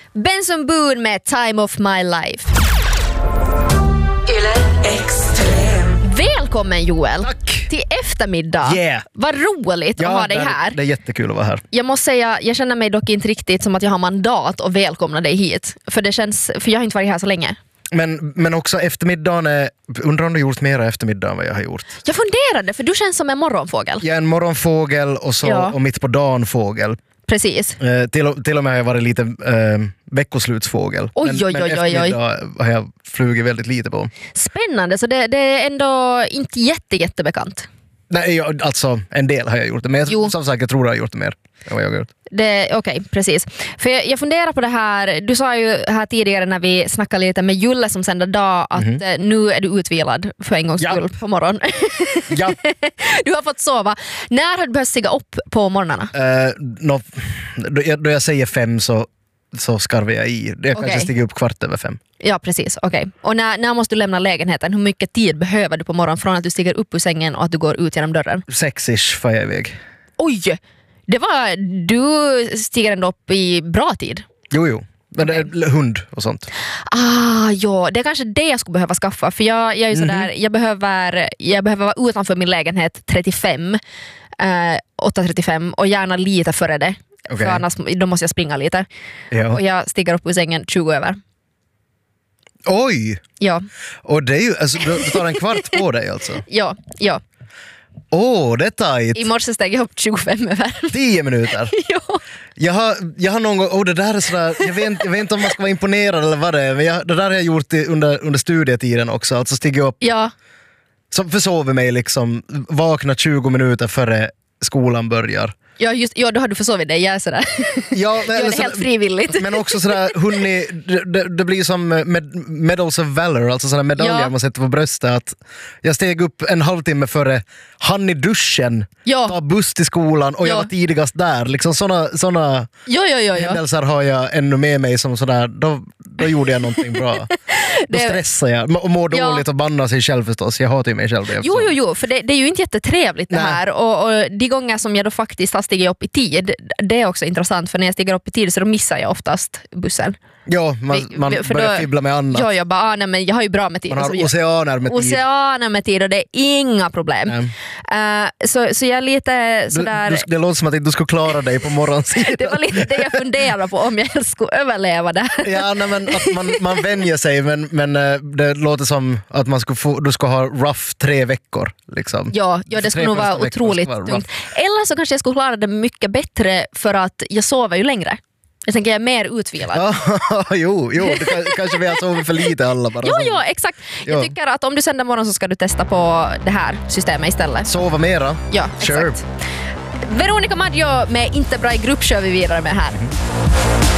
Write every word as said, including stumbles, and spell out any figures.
Benson Boone med Time of My Life. Yle Extrem. Välkommen Joel. Tack. Till eftermiddag. Yeah. Vad roligt Ja, att ha dig det är, här. Det är jättekul att vara här. Jag måste säga, jag känner mig dock inte riktigt som att jag har mandat att välkomna dig hit. För det känns, för jag har inte varit här så länge. Men, men också eftermiddagen är, undrar om du gjort mer eftermiddag än vad jag har gjort. Jag funderade, för du känns som en morgonfågel. Jag är en morgonfågel och, så, Ja. och mitt på dagen fågel. Precis. Eh, till, och- till och med har jag varit lite eh, veckoslutsfågel. Oj, men, oj, men oj, oj, oj. eftermiddag har jag flugit väldigt lite på. Spännande, så det, det är ändå inte jätte, jättebekant. Nej, jag, alltså en del har jag gjort det. Men Jo. jag, som sagt, jag tror jag har gjort det mer än vad jag har gjort. Okej, okay, precis. För jag, jag funderar på det här, du sa ju här tidigare när vi snackade lite med Julle som sände dag att Mhm. eh, nu är du utvilad för en gångs Ja. skull på morgonen. Ja, Du har fått sova. När har du börjat stiga upp på morgnarna? eh, nå, då, jag, då jag säger fem så, så skarvar jag i. Jag kanske Okej. stiger upp kvart över fem. Ja, precis. Okej. Och när, när måste du lämna lägenheten? Hur mycket tid behöver du på morgonen från att du stiger upp ur sängen och att du går ut genom dörren? Sex-ish får jag iväg. Oj! Det var, du stiger ändå upp i bra tid. Jo, jo. Men det är hund och sånt. Ah, ja, det är kanske det jag skulle behöva skaffa. För jag, jag är ju sådär, jag behöver, jag behöver vara utanför min lägenhet trettiofem, eh, åtta trettiofem och gärna lite före det. Okej. För annars då måste jag springa lite. Ja. Och jag stiger upp ur sängen tjugo över. Oj! Ja, Och det är ju, alltså, du, du tar en kvart på dig alltså. ja, ja. Åh, oh, det är tajt. I morse steg jag upp tjugofem över. Tio minuter. Ja. Jag har, jag har någon gång, oh, det där är sådär, jag vet, jag vet inte om man ska vara imponerad eller vad det är, men jag, det där har jag gjort i, under, under studietiden också. Alltså stiga upp, Ja, så försover mig liksom, vakna tjugo minuter före skolan börjar. ja, just, ja, då har du försovit dig. Jag är sådär. Ja, Jag är så- helt frivilligt. Men också sådär, hunni, det, det, det blir som med, Medals of Valor, alltså sådana medaljer Ja. man sätter på bröstet. Att jag steg upp en halvtimme före, hann i duschen, Ja. ta buss till skolan och jag Ja. var tidigast där. Liksom såna, såna Ja, ja, ja, ja. händelser har jag ännu med mig som sådär, då, då gjorde jag någonting bra. Då Det- stressar jag och mår Ja. dåligt och bannar sig själv förstås. Jag hatar ju mig själv. Det Jo, jo, jo, för det, det är ju inte jättetrevligt det Nej. här. Och, och de gånger som jag då faktiskt har stigit upp i tid, det är också intressant, för när jag stiger upp i tid så då missar jag oftast bussen. Ja, man, Vi- man för börjar då- fibbla med annat. Ja, jag bara, ah, nej, men jag har ju bra med tid. Man och så har oceaner med tid. Oceaner med tid och det är inga problem. Uh, så, så jag är lite Du, sådär... du, det låter som att du skulle klara dig på morgonsidan. Det var lite det jag funderade på, om jag ens skulle överleva det här. Ja, nej, men att man, man vänjer sig, men, men eh, det låter som att man skulle få, du ska ha rough tre veckor. Liksom. Ja, ja, det skulle Tre nog vara första veckorna otroligt ska vara tungt. Eller så kanske jag skulle klara det mycket bättre för att jag sover ju längre. Jag tänker jag är mer utvilad. Ja, jo, jo det kan, kanske vi har sovit för lite alla bara. Ja, Så- ja, exakt. Ja. Jag tycker att om du sänder morgon så ska du testa på det här systemet istället. Sova mera. Ja, Sure. exakt. Veronica Maggio med Inte bra i grupp kör vi vidare med här.